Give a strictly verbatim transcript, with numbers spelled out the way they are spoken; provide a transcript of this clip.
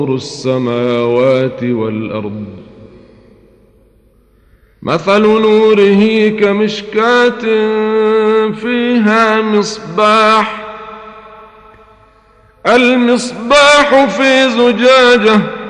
نور السماوات والأرض مثل نوره كمشكاة فيها مصباح المصباح في زجاجة